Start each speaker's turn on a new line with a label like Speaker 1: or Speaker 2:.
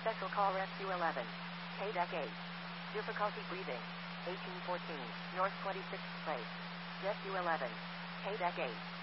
Speaker 1: Special call Rescue 11. K-Deck 8. Difficulty breathing. 1814. North 26th Place. Rescue 11. K-Deck 8.